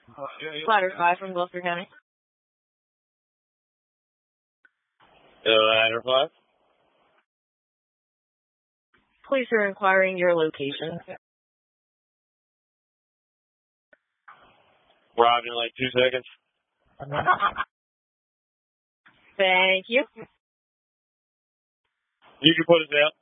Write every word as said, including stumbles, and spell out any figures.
Ladder five from Gloucester County. Ladder five. Police are inquiring your location. Roger, in like two seconds. Thank you. You can put us out.